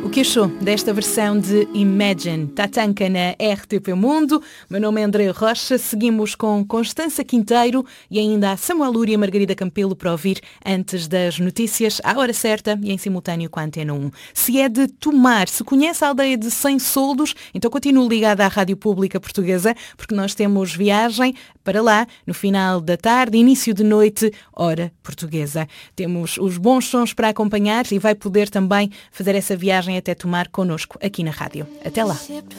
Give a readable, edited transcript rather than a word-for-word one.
O que achou desta versão de Imagine? Tatanka na RTP Mundo. Meu nome é André Rocha. Seguimos com Constança Quinteiro e ainda a Samuel Lúria e Margarida Campelo para ouvir antes das notícias, à hora certa e em simultâneo com a Antena 1. Se é de Tomar, se conhece a aldeia de 100 Soldos, então continue ligada à Rádio Pública Portuguesa, porque nós temos viagem para lá no final da tarde, início de noite, hora portuguesa. Temos os bons sons para acompanhar e vai poder também fazer essa viagem até Tomar connosco aqui na rádio. Até lá.